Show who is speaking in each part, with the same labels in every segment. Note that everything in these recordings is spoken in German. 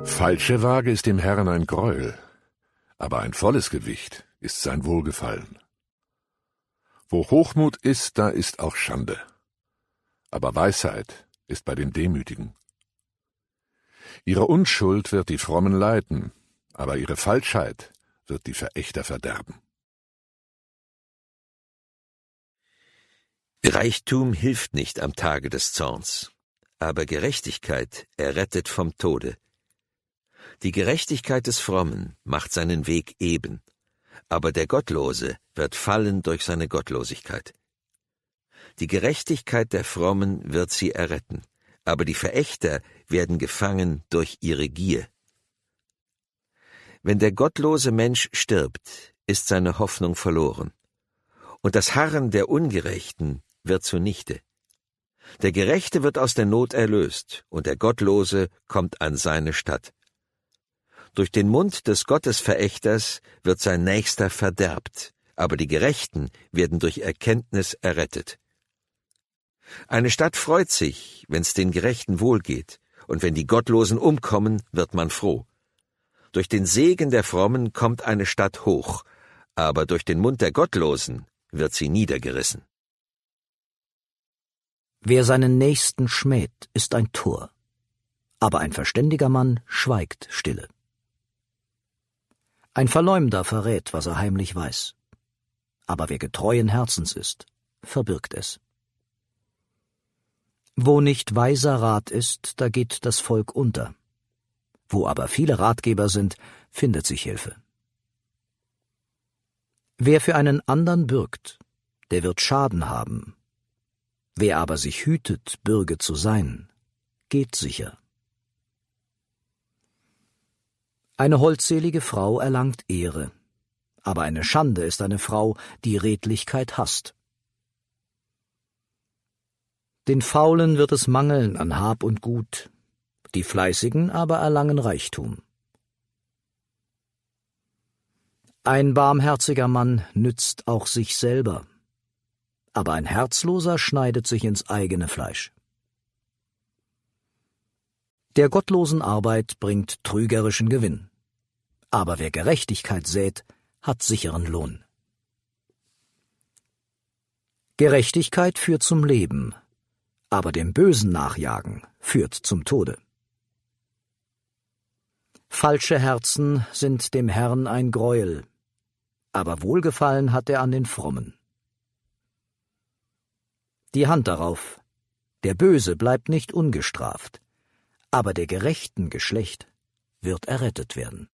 Speaker 1: Falsche Waage ist dem Herrn ein Greuel, aber ein volles Gewicht ist sein Wohlgefallen. Wo Hochmut ist, da ist auch Schande, aber Weisheit ist bei den Demütigen. Ihre Unschuld wird die Frommen leiten, aber ihre Falschheit wird die Verächter verderben.
Speaker 2: Reichtum hilft nicht am Tage des Zorns, aber Gerechtigkeit errettet vom Tode. Die Gerechtigkeit des Frommen macht seinen Weg eben, aber der Gottlose wird fallen durch seine Gottlosigkeit. Die Gerechtigkeit der Frommen wird sie erretten, aber die Verächter werden gefangen durch ihre Gier. Wenn der gottlose Mensch stirbt, ist seine Hoffnung verloren, und das Harren der Ungerechten wird zunichte. Der Gerechte wird aus der Not erlöst, und der Gottlose kommt an seine Statt. Durch den Mund des Gottesverächters wird sein Nächster verderbt, aber die Gerechten werden durch Erkenntnis errettet. Eine Stadt freut sich, wenn's den Gerechten wohlgeht, und wenn die Gottlosen umkommen, wird man froh. Durch den Segen der Frommen kommt eine Stadt hoch, aber durch den Mund der Gottlosen wird sie niedergerissen.
Speaker 3: Wer seinen Nächsten schmäht, ist ein Tor, aber ein verständiger Mann schweigt stille. Ein Verleumder verrät, was er heimlich weiß, aber wer getreuen Herzens ist, verbirgt es. Wo nicht weiser Rat ist, da geht das Volk unter. Wo aber viele Ratgeber sind, findet sich Hilfe. Wer für einen andern bürgt, der wird Schaden haben. Wer aber sich hütet, Bürge zu sein, geht sicher. Eine holdselige Frau erlangt Ehre, aber eine Schande ist eine Frau, die Redlichkeit hasst. Den Faulen wird es mangeln an Hab und Gut, die Fleißigen aber erlangen Reichtum. Ein barmherziger Mann nützt auch sich selber, aber ein Herzloser schneidet sich ins eigene Fleisch. Der gottlosen Arbeit bringt trügerischen Gewinn, aber wer Gerechtigkeit sät, hat sicheren Lohn. Gerechtigkeit führt zum Leben, aber dem Bösen nachjagen führt zum Tode. Falsche Herzen sind dem Herrn ein Greuel, aber Wohlgefallen hat er an den Frommen. Die Hand darauf, der Böse bleibt nicht ungestraft, aber der gerechten Geschlecht wird errettet werden.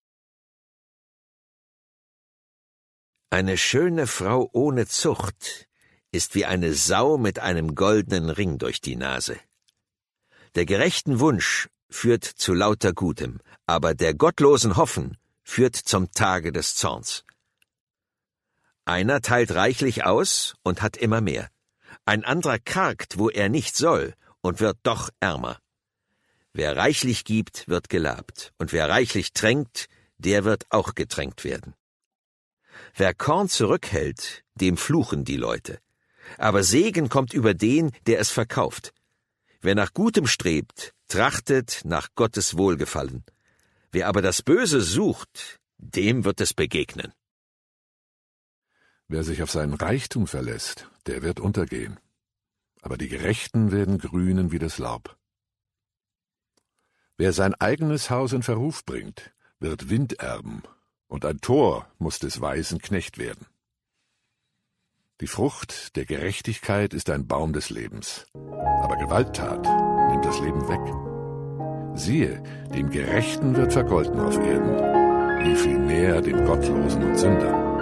Speaker 2: Eine schöne Frau ohne Zucht ist wie eine Sau mit einem goldenen Ring durch die Nase. Der gerechten Wunsch führt zu lauter Gutem, aber der gottlosen Hoffen führt zum Tage des Zorns. Einer teilt reichlich aus und hat immer mehr. Ein anderer kargt, wo er nicht soll, und wird doch ärmer. Wer reichlich gibt, wird gelabt, und wer reichlich tränkt, der wird auch getränkt werden. Wer Korn zurückhält, dem fluchen die Leute. Aber Segen kommt über den, der es verkauft. Wer nach Gutem strebt, trachtet nach Gottes Wohlgefallen. Wer aber das Böse sucht, dem wird es begegnen.
Speaker 1: Wer sich auf seinen Reichtum verlässt, der wird untergehen. Aber die Gerechten werden grünen wie das Laub. Wer sein eigenes Haus in Verruf bringt, wird Wind erben, und ein Tor muss des Weisen Knecht werden. Die Frucht der Gerechtigkeit ist ein Baum des Lebens, aber Gewalttat nimmt das Leben weg. Siehe, dem Gerechten wird vergolten auf Erden, wie viel mehr dem Gottlosen und Sünder.